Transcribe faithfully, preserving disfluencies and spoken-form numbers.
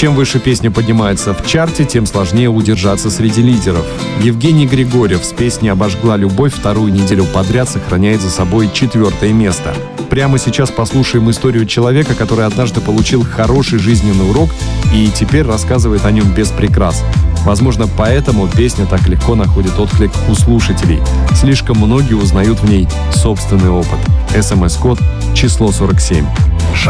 Чем выше песня поднимается в чарте, тем сложнее удержаться среди лидеров. Евгений Григорьев с песней «Обожгла любовь» вторую неделю подряд сохраняет за собой четвертое место. Прямо сейчас послушаем историю человека, который однажды получил хороший жизненный урок и теперь рассказывает о нем без прикрас. Возможно, поэтому песня так легко находит отклик у слушателей. Слишком многие узнают в ней собственный опыт. СМС-код число сорок семь.